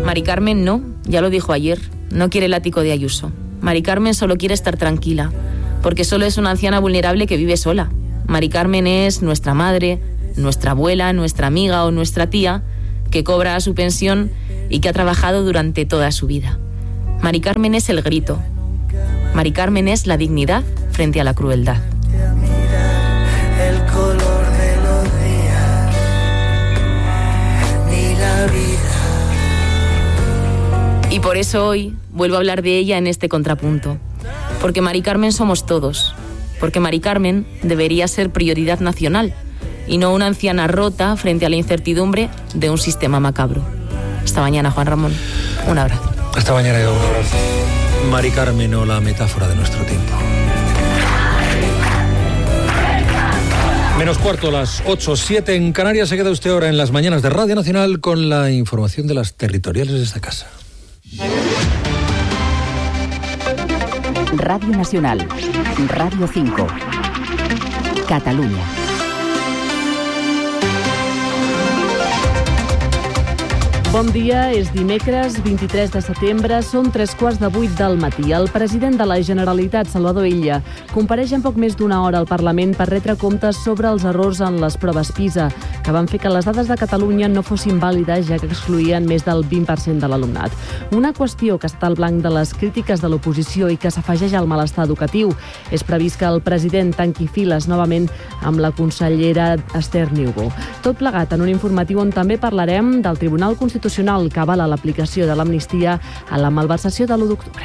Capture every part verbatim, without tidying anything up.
Mari Carmen no, ya lo dijo ayer, no quiere el ático de Ayuso. Mari Carmen solo quiere estar tranquila, porque solo es una anciana vulnerable que vive sola. Mari Carmen es nuestra madre, nuestra abuela, nuestra amiga o nuestra tía, que cobra su pensión y que ha trabajado durante toda su vida. Mari Carmen es el grito. Mari Carmen es la dignidad frente a la crueldad. El color de los días, ni la vida. Y por eso hoy vuelvo a hablar de ella en este contrapunto. Porque Mari Carmen somos todos. Porque Mari Carmen debería ser prioridad nacional y no una anciana rota frente a la incertidumbre de un sistema macabro. Hasta mañana, Juan Ramón. Un abrazo. Hasta mañana, un abrazo. Mari Carmen, o la metáfora de nuestro tiempo. Menos cuarto, las ocho siete en Canarias. Se queda usted ahora en las mañanas de Radio Nacional con la información de las territoriales de esta casa. Radio Nacional, Radio cinco, Catalunya. Bon dia, és dimecres vint-i-tres de setembre, són tres quarts de vuit del matí. El president de la Generalitat, Salvador Illa, compareix en poc més d'una hora al Parlament per retre comptes sobre els errors en les proves PISA, que van fer que les dades de Catalunya no fossin vàlides, ja que excloïen més del vint per cent de l'alumnat. Una qüestió que està al blanc de les crítiques de l'oposició i que s'afegeix al malestar educatiu. És previst que el president tanqui files novament amb la consellera Esther Niubó. Tot plegat en un informatiu on també parlarem del Tribunal Constitucional que avala l'aplicació de l'amnistia a la malversació de l'u d'octubre.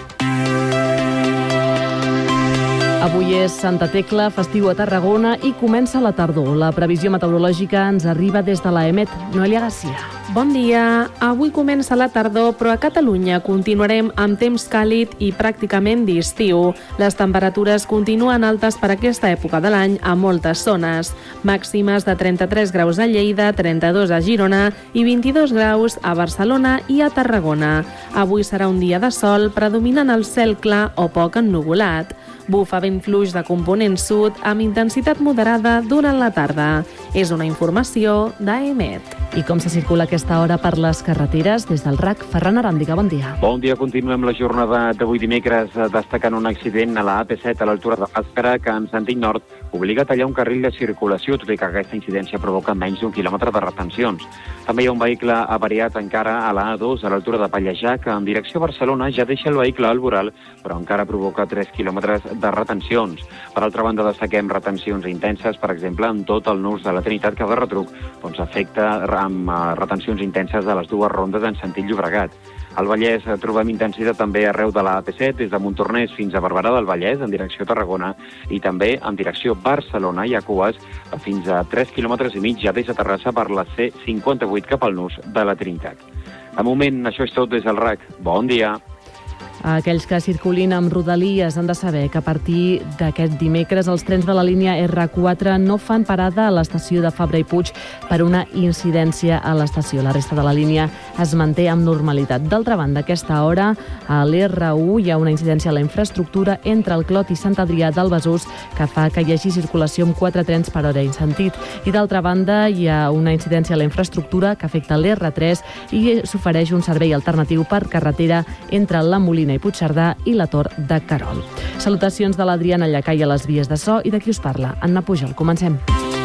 Avui és Santa Tecla, festiu a Tarragona i comença la tardor. La previsió meteorològica ens arriba des de l'A E M E T. Noelia Garcia. Bon dia. Avui comença la tardor, però a Catalunya continuarem amb temps càlid i pràcticament d'estiu. Les temperatures continuen altes per aquesta època de l'any a moltes zones. Màximes de trenta-tres graus a Lleida, trenta-dos a Girona i vint-i-dos graus a Barcelona i a Tarragona. Avui serà un dia de sol, predominant el cel clar o poc ennuvolat. Bufa vent fluix de component sud amb intensitat moderada durant la tarda. És una informació d'A E M E T. I com se circula aquesta hora per les carreteres? Des del R A C, Ferran Aràndiga, bon dia. Bon dia, continuem la jornada d'avui dimecres destacant un accident a la A P set a l'altura de Bàscara que en sentit nord obliga a tallar un carril de circulació, tot i que aquesta incidència provoca menys d'un quilòmetre de retencions. També hi ha un vehicle avariat encara a la A dos a l'altura de Pallejà que en direcció a Barcelona ja deixa el vehicle al voral, però encara provoca tres quilòmetres de retencions. Per altra banda, destaquem retencions intenses, per exemple, en tot el nus de la Trinitat que de retruc doncs, afecta amb retencions intenses a les dues rondes en sentit Llobregat. Al Vallès trobem intensitat també arreu de la A P set, des de Montornès fins a Barberà del Vallès, en direcció a Tarragona, i també en direcció Barcelona. Hi ha cues fins a tres quilòmetres i mig ja des de Terrassa per la C cinquanta-vuit cap al nus de la Trinitat. De moment, això és tot des del R A C. Bon dia! Aquells que circulin amb Rodalies han de saber que a partir d'aquest dimecres els trens de la línia R quatre no fan parada a l'estació de Fabra i Puig per una incidència a l'estació. La resta de la línia es manté amb normalitat. D'altra banda, a aquesta hora a l'R u hi ha una incidència a la infraestructura entre el Clot i Sant Adrià del Besòs que fa que hi hagi circulació amb quatre trens per hora en sentit. I d'altra banda hi ha una incidència a la infraestructura que afecta l'R tres i s'ofereix un servei alternatiu per carretera entre la Molina i Puigcerdà i la Tor de Querol. Salutacions de l'Adriana Llacai a les vies de so i de qui us parla, Anna Pujol. Comencem.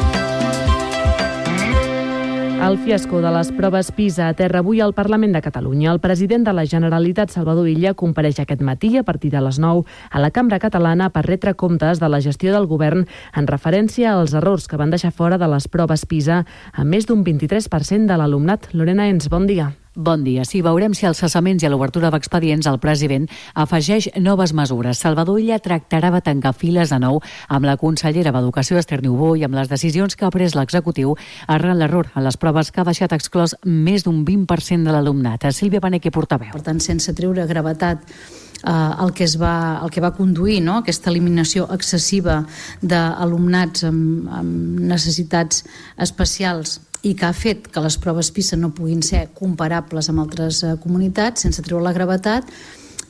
El fiasco de les proves PISA aterra avui al Parlament de Catalunya. El president de la Generalitat, Salvador Illa, compareix aquest matí a partir de les nou a la Cambra Catalana per retre comptes de la gestió del govern en referència als errors que van deixar fora de les proves PISA a més d'un vint-i-tres per cent de l'alumnat. Lorena Ens, bon dia. Bon dia. Sí, veurem si als cessaments i a l'obertura d'expedients el president afegeix noves mesures. Salvador Illa tractarà de tancar files de nou amb la consellera d'Educació, Esther Niubó, i amb les decisions que ha pres l'executiu arran l'error en les proves que ha deixat exclòs més d'un vint per cent de l'alumnat. Sílvia Paneque, portaveu. Per tant, sense treure gravetat Uh, el, que es va, el que va conduir, no? Aquesta eliminació excessiva d'alumnats amb, amb necessitats especials i que ha fet que les proves PISA no puguin ser comparables amb altres uh, comunitats, sense treure la gravetat.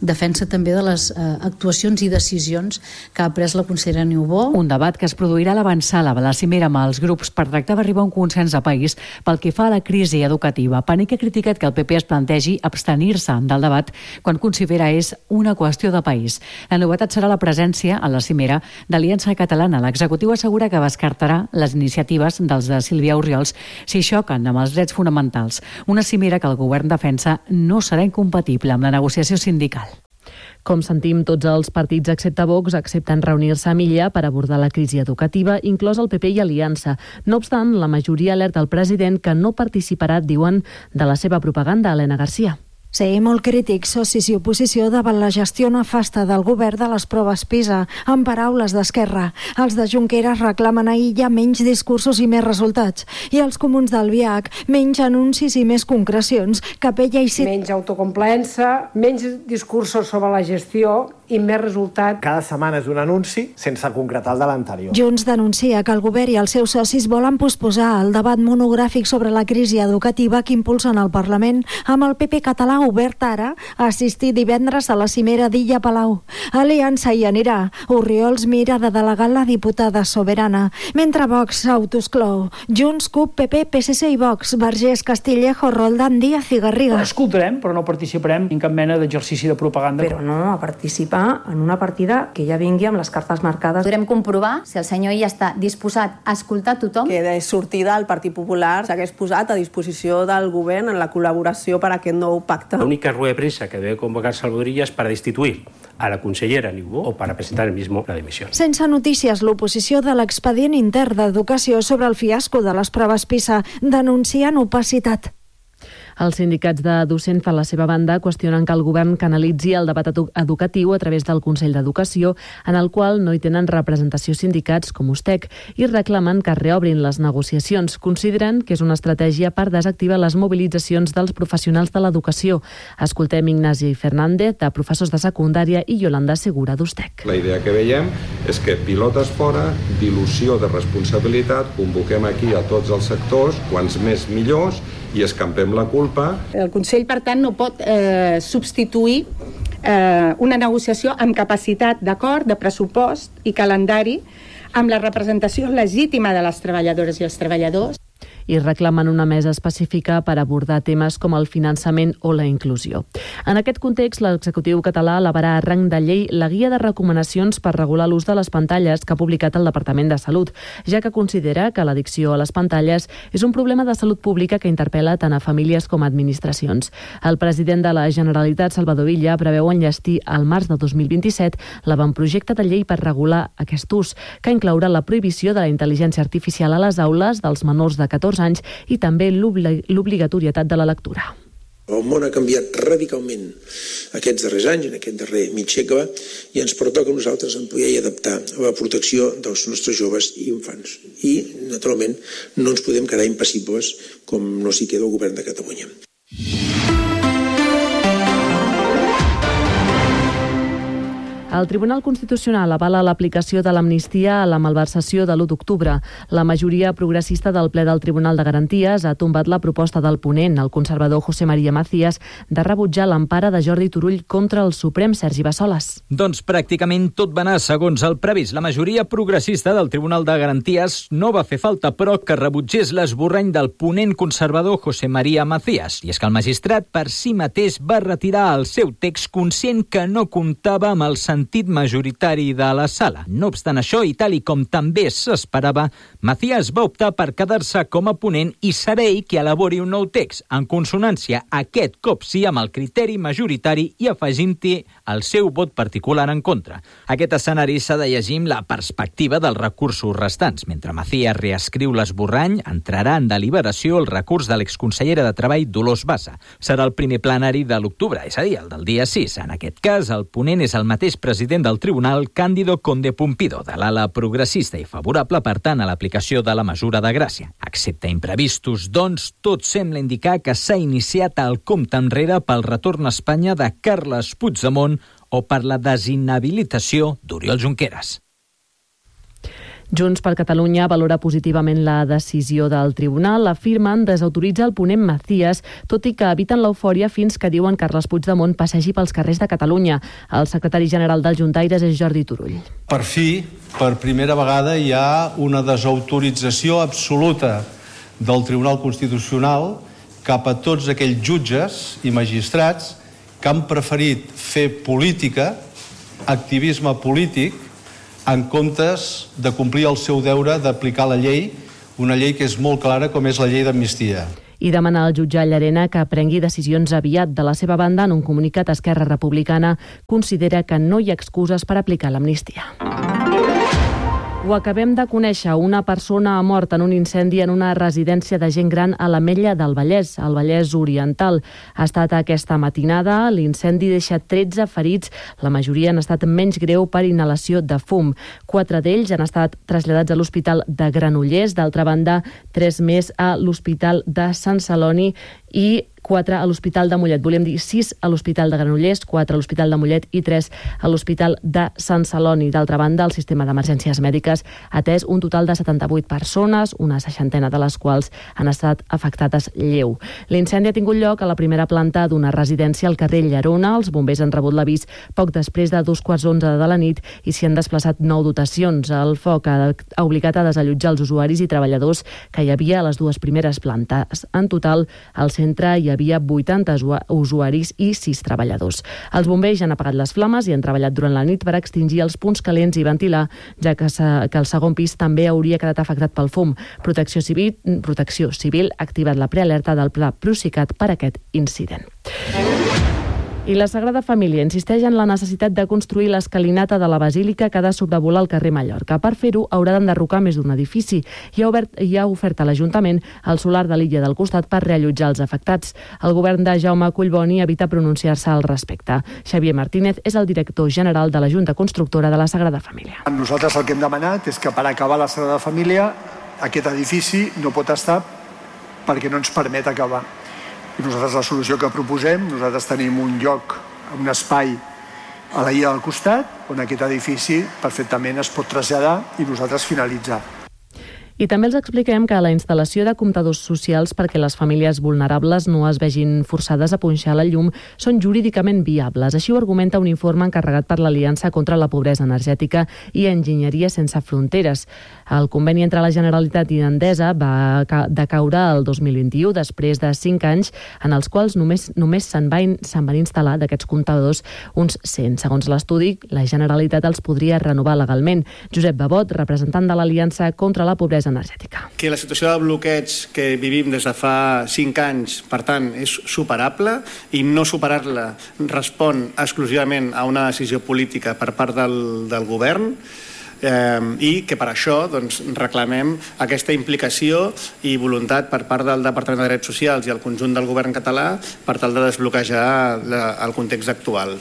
defensa també de les eh, actuacions i decisions que ha pres la consellera Niubó. Un debat que es produirà a l'avançada de la cimera amb els grups per tractar d'arribar a un consens de país pel que fa a la crisi educativa. Panic ha criticat que el P P es plantegi abstenir-se del debat quan considera és una qüestió de país. La novetat serà la presència a la cimera d'Aliança Catalana. L'executiu assegura que descartarà les iniciatives dels de Sílvia Orriols si xoquen amb els drets fonamentals. Una cimera que el govern defensa no serà incompatible amb la negociació sindical. Com sentim, tots els partits excepte Vox accepten reunir-se a Milla per abordar la crisi educativa, inclòs el P P i Aliança. No obstant, la majoria alerta al president que no participarà, diuen, de la seva propaganda. Helena Garcia. Ser molt crítics, socis i oposició davant la gestió nefasta del govern de les proves PISA, amb paraules d'Esquerra. Els de Junqueras reclamen ahir ja menys discursos i més resultats. I els comuns del V I A C, menys anuncis i més concrecions. Capella i Cid... Menys autocomplaença, menys discursos sobre la gestió i més resultat. Cada setmana és un anunci sense concretar el de l'anterior. Junts denuncia que el govern i els seus socis volen posposar el debat monogràfic sobre la crisi educativa que impulsen al Parlament, amb el P P català obert ara a assistir divendres a la cimera d'Illa Palau. Aliança hi anirà. Orriols mira de delegar la diputada soberana. Mentre Vox s'autosclou. Junts, C U P, P P, P S C i Vox. Vergés, Castillejo, Roldán, Díaz i Garriga. Escoltarem, però no participarem en cap mena d'exercici de propaganda. Però no a participar en una partida que ja vingui amb les cartes marcades. Podrem comprovar si el senyor Illa està disposat a escoltar tothom. Que de sortida el Partit Popular s'hagués posat a disposició del govern en la col·laboració per a aquest nou pacte. La única rueda de prensa que debe convocar Salvador Illa es para destituir a la consellera Niubó o para presentar el mismo la dimisión. Sense notícies, l'oposició de l'expedient intern d'Educació sobre el fiasco de les proves PISA denuncien opacitat. Els sindicats de docents, per la seva banda, qüestionen que el govern canalitzi el debat edu- educatiu a través del Consell d'Educació, en el qual no hi tenen representació sindicats com Ustec, i reclamen que es reobrin les negociacions. Consideren que és una estratègia per desactivar les mobilitzacions dels professionals de l'educació. Escoltem Ignasi Fernández, de professors de secundària, i Yolanda Segura, d'Ustec. La idea que veiem és que pilotes fora, dilució de responsabilitat, convoquem aquí a tots els sectors, quants més millors, i escampem la culpa. El Consell, per tant, no pot eh, substituir eh, una negociació amb capacitat d'acord, de pressupost i calendari amb la representació legítima de les treballadores i els treballadors. I reclamen una mesa específica per abordar temes com el finançament o la inclusió. En aquest context, l'executiu català elevarà a rang de llei la guia de recomanacions per regular l'ús de les pantalles que ha publicat el Departament de Salut, ja que considera que l'addicció a les pantalles és un problema de salut pública que interpel·la tant a famílies com a administracions. El president de la Generalitat, Salvador Illa, preveu enllestir al març de dos mil vint-i-set l'avantprojecte de llei per regular aquest ús, que inclourà la prohibició de la intel·ligència artificial a les aules dels menors de catorze anys i també l'obligatorietat de la lectura. El món ha canviat radicalment aquests darrers anys, en aquest darrer mig segle, i ens pertoca a nosaltres ampliar i adaptar a la protecció dels nostres joves i infants. I, naturalment, no ens podem quedar impassibles com no s'hi queda el govern de Catalunya. El Tribunal Constitucional avala l'aplicació de l'amnistia a la malversació de l'u d'octubre. La majoria progressista del ple del Tribunal de Garanties ha tombat la proposta del ponent, el conservador José María Macías, de rebutjar l'empara de Jordi Turull contra el Suprem, Sergi Bassoles. Doncs pràcticament tot va anar segons el previst. La majoria progressista del Tribunal de Garanties no va fer falta, però, que rebutgés l'esborrany del ponent conservador José María Macías. I és que el magistrat per si mateix va retirar el seu text conscient que no comptava amb el sentit sentit majoritari de la sala. No obstant això, i tal i com també s'esperava, Macías va optar per quedar-se com a ponent i serà ell qui elabori un nou text, en consonància aquest cop sí amb el criteri majoritari i afegint-hi el seu vot particular en contra. Aquest escenari s'ha de llegir amb la perspectiva dels recursos restants. Mentre Macías reescriu l'esborrany, entrarà en deliberació el recurs de l'exconsellera de Treball Dolors Bassa. Serà el primer plenari de l'octubre, és a dir, el del dia sis. En aquest cas, el ponent és el mateix president del tribunal, Cándido Conde Pumpido, de l'ala progressista i favorable, per tant, a l'aplicació de la mesura de gràcia. Excepte imprevistos, doncs, tot sembla indicar que s'ha iniciat el compte enrere pel retorn a Espanya de Carles Puigdemont o per la desinhabilitació d'Oriol Junqueras. Junts per Catalunya valora positivament la decisió del tribunal. Afirmen desautoritza el ponent Macías, tot i que eviten l'eufòria fins que diuen Carles Puigdemont passegi pels carrers de Catalunya. El secretari general dels Juntaires és Jordi Turull. Per fi, per primera vegada, hi ha una desautorització absoluta del Tribunal Constitucional cap a tots aquells jutges i magistrats que han preferit fer política, activisme polític, en comptes de complir el seu deure d'aplicar la llei, una llei que és molt clara com és la llei d'amnistia. I demanar al jutge Llarena que prengui decisions aviat. De la seva banda, en un comunicat, Esquerra Republicana considera que no hi ha excuses per aplicar l'amnistia. Ho acabem de conèixer, una persona ha mort en un incendi en una residència de gent gran a l'Ametlla del Vallès, al Vallès Oriental. Ha estat aquesta matinada, l'incendi deixa tretze ferits, la majoria han estat menys greu per inhalació de fum. Quatre d'ells han estat traslladats a l'Hospital de Granollers, d'altra banda, tres més a l'Hospital de Sant Celoni i quatre a l'Hospital de Mollet. Volem dir sis a l'Hospital de Granollers, quatre a l'Hospital de Mollet i tres a l'Hospital de Sant Celoni. D'altra banda, el sistema d'emergències mèdiques ha atès un total de setanta-vuit persones, una seixantena de les quals han estat afectades lleu. L'incendi ha tingut lloc a la primera planta d'una residència al carrer Llerona. Els bombers han rebut l'avís poc després de dos quarts d'onze de la nit i s'hi han desplaçat nou dotacions. El foc ha obligat a desallotjar els usuaris i treballadors que hi havia a les dues primeres plantes. En total, al centre hi havia vuitanta usuaris i sis treballadors. Els bombers ja han apagat les flames i han treballat durant la nit per extingir els punts calents i ventilar, ja que, que el segon pis també hauria quedat afectat pel fum. Protecció Civil, Protecció Civil ha activat la prealerta del Pla Procicat per aquest incident. I la Sagrada Família insisteix en la necessitat de construir l'escalinata de la Basílica que ha de sobrevolar el carrer Mallorca. Per fer-ho, haurà d'enderrocar més d'un edifici i ha, obert, i ha ofert a l'Ajuntament el solar de l'illa del costat per reallotjar els afectats. El govern de Jaume Collboni evita pronunciar-se al respecte. Xavier Martínez és el director general de la Junta Constructora de la Sagrada Família. Nosaltres el que hem demanat és que per acabar la Sagrada Família aquest edifici no pot estar perquè no ens permet acabar. I nosaltres la solució que proposem, nosaltres tenim un lloc, un espai a la illa del costat on aquest edifici perfectament es pot traslladar i nosaltres finalitzar. I també els expliquem que la instal·lació de comptadors socials perquè les famílies vulnerables no es vegin forçades a punxar la llum són jurídicament viables. Així ho argumenta un informe encarregat per l'Aliança contra la Pobresa Energètica i Enginyeria Sense Fronteres. El conveni entre la Generalitat i Endesa va decaure el dos mil vint-i-u després de cinc anys en els quals només, només se'n van, se'n van instal·lar d'aquests comptadors uns cent. Segons l'estudi, la Generalitat els podria renovar legalment. Josep Babot, representant de l'Aliança contra la Pobresa Energètica. Que la situació de bloqueig que vivim des de fa cinc anys, per tant, és superable i no superar-la respon exclusivament a una decisió política per part del, del govern eh, i que per això doncs, reclamem aquesta implicació i voluntat per part del Departament de Drets Socials i el conjunt del govern català per tal de desbloquejar la, el context actual.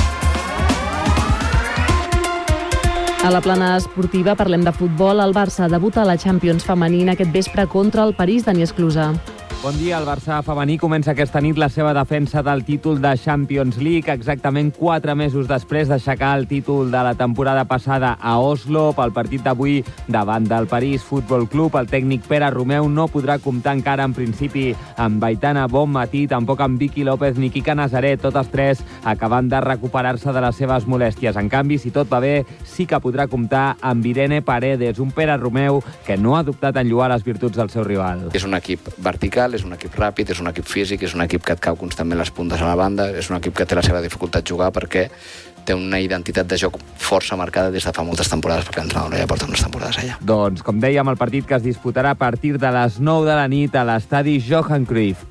A la plana esportiva parlem de futbol. El Barça debuta a la Champions femenina aquest vespre contra el París d'Ani Esclusà. Bon dia, el Barça femení comença aquesta nit la seva defensa del títol de Champions League, exactament quatre mesos després d'aixecar el títol de la temporada passada a Oslo. Pel partit d'avui davant del París Futbol Club, el tècnic Pere Romeu no podrà comptar encara en principi amb Aitana Bonmatí, tampoc amb Vicky López ni Quique Nazaret, tots tres acabant de recuperar-se de les seves molèsties. En canvi, si tot va bé, sí que podrà comptar amb Irene Paredes, un Pere Romeu que no ha dubtat en lloar les virtuts del seu rival. És un equip vertical, és un equip ràpid, és un equip físic, és un equip que et cau constantment les puntes a la banda, és un equip que té la seva dificultat jugar perquè té una identitat de joc força marcada des de fa moltes temporades, perquè l'entrenador ja porta unes temporades allà. Doncs, com dèiem, el partit que es disputarà a partir de les nou de la nit a l'estadi Johan Cruyff.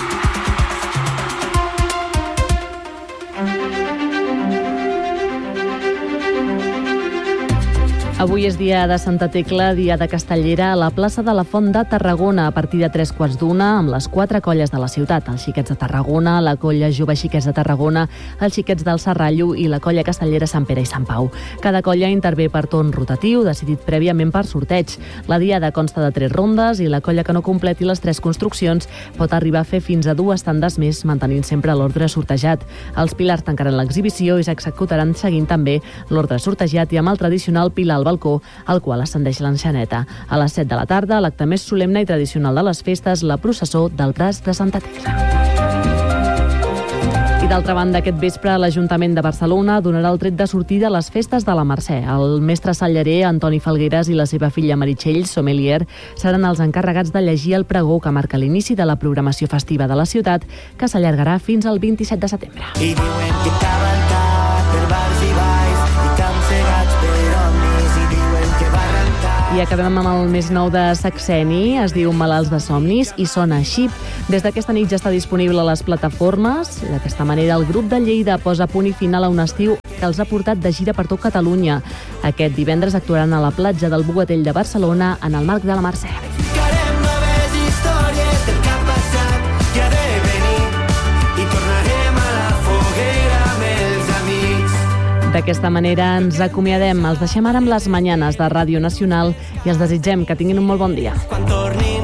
Avui és dia de Santa Tecla, dia de Castellera, a la plaça de la Font de Tarragona, a partir de tres quarts d'una, amb les quatre colles de la ciutat, els Xiquets de Tarragona, la colla Jove Xiquets de Tarragona, els Xiquets del Serrallo i la colla castellera Sant Pere i Sant Pau. Cada colla intervé per torn rotatiu, decidit prèviament per sorteig. La diada consta de tres rondes i la colla que no completi les tres construccions pot arribar a fer fins a dues tandes més, mantenint sempre l'ordre sortejat. Els pilars tancaran l'exhibició i s'executaran seguint també l'ordre sortejat i amb el tradicional pilar al al balcó, al qual ascendeix l'enxaneta. A les set de la tarda, l'acte més solemne i tradicional de les festes, la processó del braç de Santa Tecla. I d'altra banda, aquest vespre, l'Ajuntament de Barcelona donarà el tret de sortida a les festes de la Mercè. El mestre sallarer Antoni Falgueras i la seva filla Meritxell, sommelier, seran els encarregats de llegir el pregó que marca l'inici de la programació festiva de la ciutat, que s'allargarà fins al vint-i-set de setembre. I diuen que cavalcat per bars i valls i camps segats per omnis i diuen que va rentar. I acabem amb el més nou de Saxeni, es diu Malalts de somnis i sona així. Des d'aquesta nit ja està disponible a les plataformes. D'aquesta manera, el grup de Lleida posa punt i final a un estiu que els ha portat de gira per tot Catalunya. Aquest divendres actuaran a la platja del Bogatell de Barcelona en el marc de la Mercè. Ficarem noves històries del que ha passat, que ha de venir, i tornarem a la foguera amb els amics. D'aquesta manera ens acomiadem. Els deixem ara amb les Mañanes de Ràdio Nacional i els desitgem que tinguin un molt bon dia. Quan tornin